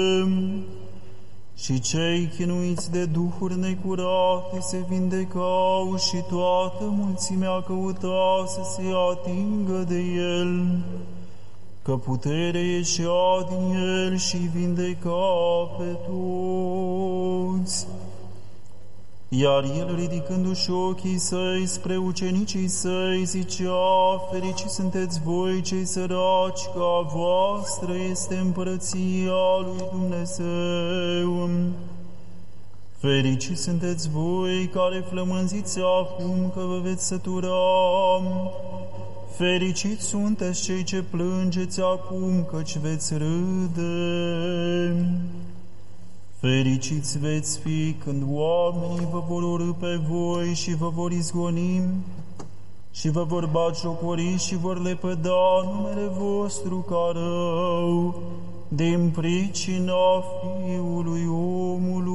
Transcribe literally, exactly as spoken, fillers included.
Și cei chinuiți de duhuri necurate se vindecau și toată mulțimea căuta să se atingă de el, că puterea ieșea din el și vindeca pe toți. Iar el, ridicându-și ochii săi spre ucenicii săi, zicea: Fericiți sunteți voi cei săraci, că a voastră este împărăția lui Dumnezeu. Fericiți sunteți voi care flămânziți acum, că vă veți sătura. Fericiți sunteți cei ce plângeți acum, căci veți râde. Fericiți veți fi când oamenii vă vor urî pe voi și vă vor izgoni și vă vor batjocori și vor lepăda numele vostru ca rău din pricina Fiului Omului.